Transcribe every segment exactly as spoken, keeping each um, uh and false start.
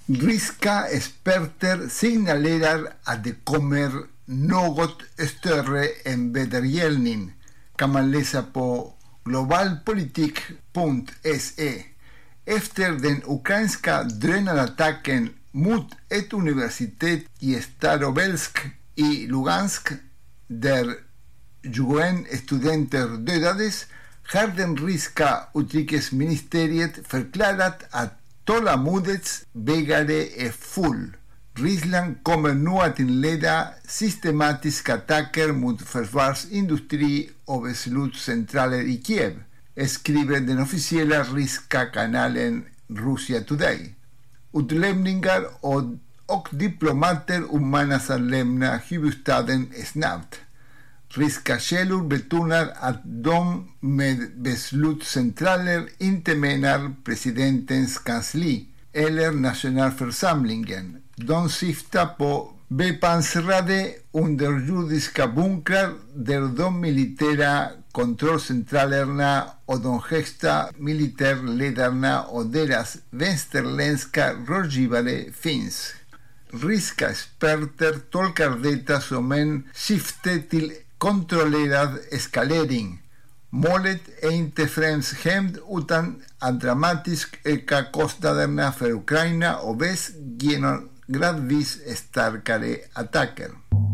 Ryska experter signalerar att det kommer något större än vedergällning, kan man läsa på globalpolitik punkt se. Efter den ukrainska drönarattacken mot ett universitet i Starovelsk i Lugansk, där tjugoett studenter dödades, har den ryska utrikesministeriet förklarat att tålamodets bägare är full. Ryssland kommer nu att inleda systematiska attacker mot försvarsindustri och beslutscentraler i Kiev, skriver den officiella ryska kanalen Russia Today. Utlämningar och, och diplomater uppmanas att lämna huvudstaden snabbt. Ryska källor betonar att de med beslutscentraler inte menar presidentens kansli eller nationalförsamlingen. De syftar på bepansrade underjordiska bunkrar där de militära kontrollcentralerna och de högsta militärledarna och deras västerländska rådgivare finns. Ryska experter tolkar detta som en syfte till kontrollerad eskalering. Målet är inte främst hämnd utan att dramatiskt öka kostnaderna för Ukraina och väst genom gradvis starkare attacker.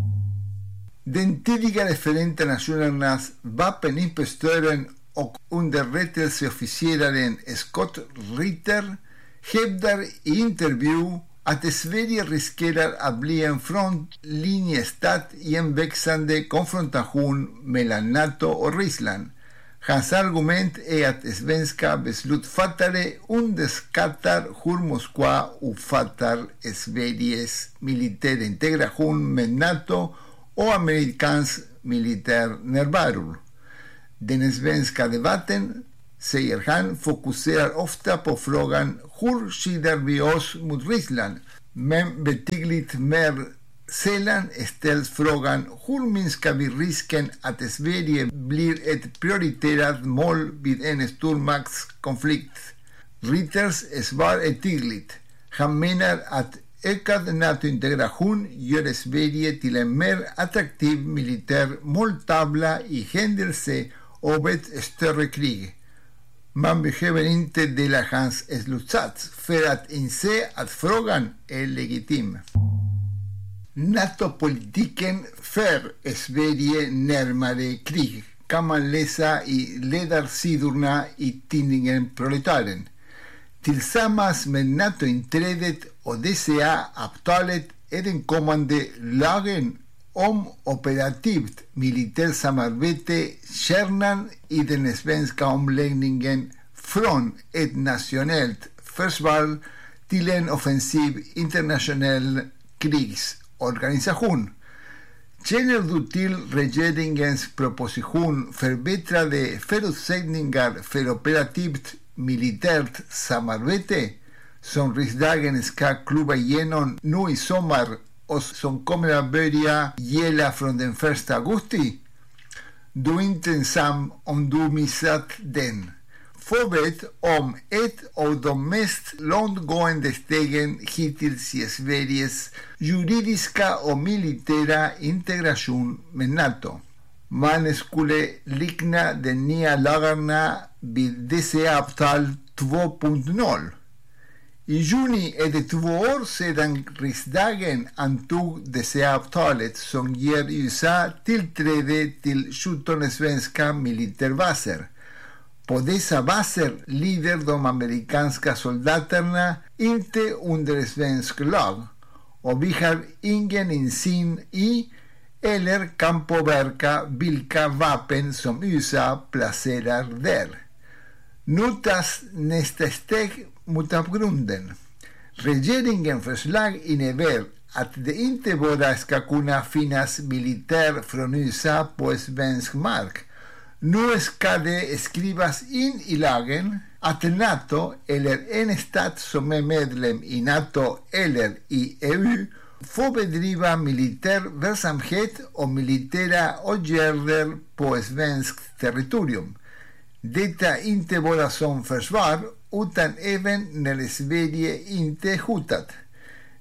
Den tidigare Förenta Nationernas vapeninspektören och underrättelseofficeraren Scott Ritter hävdar i intervju att Sverige riskerar att bli en frontlinjestat i en växande konfrontation mellan NATO och Ryssland. Hans argument är att svenska beslutsfattare underskattar hur Moskva uppfattar Sveriges militärintegration med NATO och amerikansk militär närvaro. Den svenska debatten, säger han, fokuserar ofta på frågan hur skyddar vi oss mot Ryssland, men betydligt mer sällan ställs frågan hur minskar vi risken att Sverige blir ett prioriterat mål vid en stormaktskonflikt. Ritters svar är tydligt. Han menar att ökad NATO-integration gör Sverige till en mer attraktiv militär måltavla i händelse av ett större krig. Man behöver inte dela hans slutsats för att inse att frågan är legitim. NATO-politiken för Sverige närmare krig kan man läsa i ledarsidorna i tidningen Proletaren. Tillsammans med NATO-inträdet och D C A-avtalet är den kommande lagen om operativt militärsamarbete kärnan i den svenska omläggningen från ett nationellt försvar till en offensiv internationell krigsorganisation. Känner du till regeringens proposition Förbättrade förutsättningar för operativt militärt samarbete som riksdagen ska klubba igenom nu i sommar och som kommer att börja gälla från den första augusti? Du är inte ensam om du missat den. Få vet om ett av de mest långtgående stegen hittills i Sveriges juridiska och militära integration med NATO. Man skulle likna de nya lagarna vid D C A-avtal två punkt noll. I juni är det två år sedan riksdagen antog D C A-avtalet som ger U S A tillträde till sjutton svenska militärbaser. På dessa baser lyder de amerikanska soldaterna inte under svensk lag och vi har ingen insyn i eller kan påverka vilka vapen som U S A placerar där. Nu tas nästa steg mot avgrunden. Regeringens förslag innebär att det inte bara ska kunna finnas militär från U S A på svensk mark. Nu ska det skrivas in i lagen att NATO eller en stat som är medlem i NATO eller i E U får bedriva militär verksamhet och militära åtgärder på svenskt territorium. Detta inte bara som försvar utan även när Sverige inte är hotat.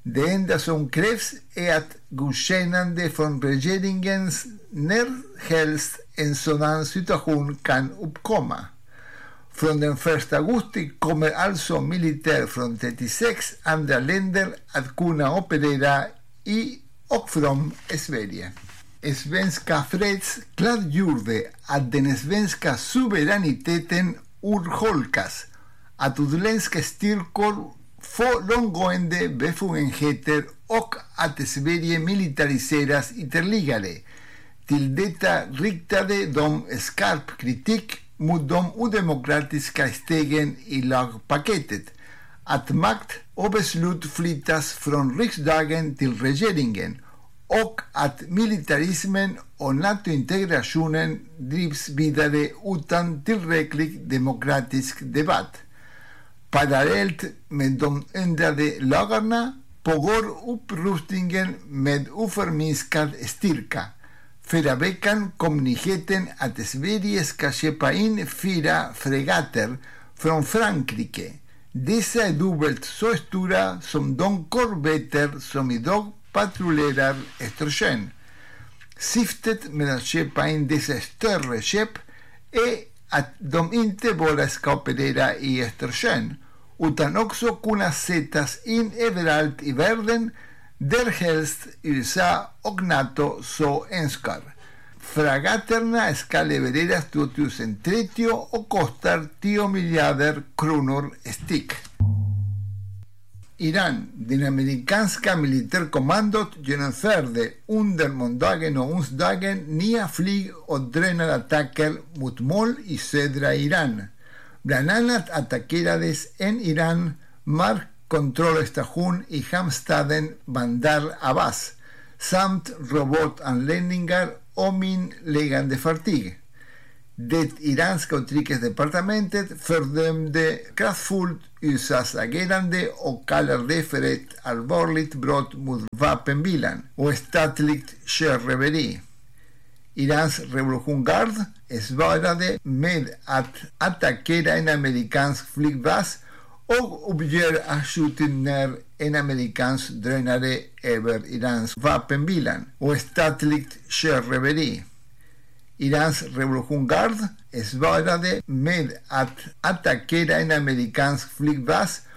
Det enda som krävs är att godkännande från regeringens när helst en sådan situation kan uppkomma. Från den första augusti kommer alltså militär från trettiosex andra länder att kunna operera i och från Sverige. Svenska Freds klargjorde att den svenska suveräniteten urholkas, att utländska styrkor får långtgående befogenheter och att Sverige militariseras ytterligare. Till detta riktade de skarp kritik mot de odemokratiska stegen i lagpaketet, att makt och beslut flyttas från riksdagen till regeringen och att militarismen och NATO-integrationen drivs vidare utan tillräcklig demokratisk debatt. Parallellt med de ändrade lagarna pågår upprustningen med oförminskad styrka. Förra veckan kom nyheten att Sverige ska köpa in fyra fregatter från Frankrike. Dessa är dubbelt så stora som de korvetter som idag patrullerar Östersjön. Syftet med att köpa in dessa större skepp är att de inte bara ska operera i Östersjön utan också kunna sättas in överallt i världen där helst U S A och NATO så önskar. Fregatterna ska levereras tjugohundratrettio och kostar tio miljarder kronor styck. Iran, det amerikanska militärkommandot, genomförde under måndagen och onsdagen nya flyg- och drönarattacker mot mål i södra Iran. Bland annat attackerades en Iran markkontrollstation i hamnstaden Bandar Abbas samt robotanläggningar och minläggande fartyg. Det iranska utrikesdepartementet fördömde kraftfullt U S A:s agerande och kallar det för ett allvarligt brott mot vapenvilan och statligt sjöröveri. Irans revolutionsgard svarade med att attackera en amerikansk flygbas och uppger att skjutit ner en amerikansk drönare över Irans vapenvilan och statligt sjöröveri. Irans revolutionsgard svarade med att attackera en amerikansk flygbas